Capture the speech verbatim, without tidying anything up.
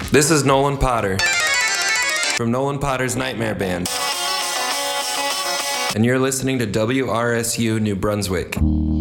This is Nolan Potter from Nolan Potter's Nightmare Band, and you're listening to W R S U New Brunswick.